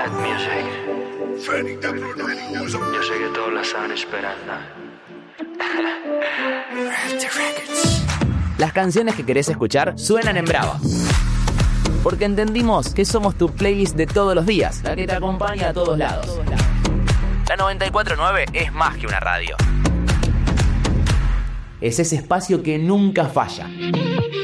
Bad Music. Yo sé que todos la estaban esperando. Las canciones que querés escuchar suenan en Brava. Porque entendimos que somos tu playlist de todos los días, la que te acompaña a todos lados. La 94.9 es más que una radio. Es ese espacio que nunca falla.